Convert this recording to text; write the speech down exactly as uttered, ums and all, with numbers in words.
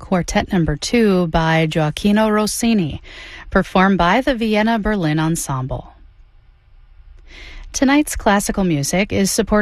Quartet Number two by Gioacchino Rossini, performed by the Vienna Berlin Ensemble. Tonight's classical music is supported